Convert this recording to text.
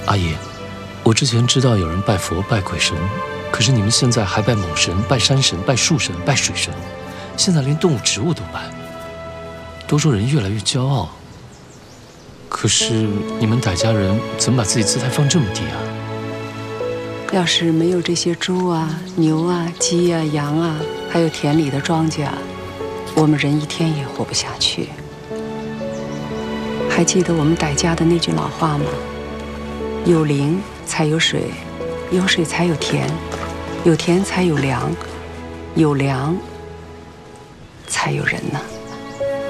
阿姨，我之前知道有人拜佛拜鬼神，可是你们现在还拜猛神、拜山神、拜树神、拜水神，现在连动物植物都拜。都说人越来越骄傲，可是你们傣家人怎么把自己姿态放这么低啊？ 要是没有这些猪啊、牛啊、鸡啊、羊啊，还有田里的庄稼，我们人一天也活不下去。还记得我们傣家的那句老话吗？有灵才有水，有水才有田，有田才有粮，有粮才有人呢。